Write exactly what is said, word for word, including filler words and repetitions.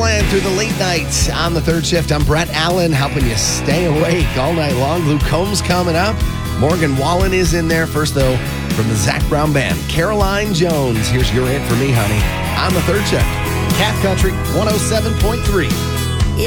Wonderland through the late nights on the third shift. I'm Brett Allen, helping you stay awake all night long. Luke Combs coming up. Morgan Wallen is in there. First, though, from the Zac Brown Band, Caroline Jones. Here's Your Aunt for Me, Honey, on the third shift. Cat Country one oh seven point three.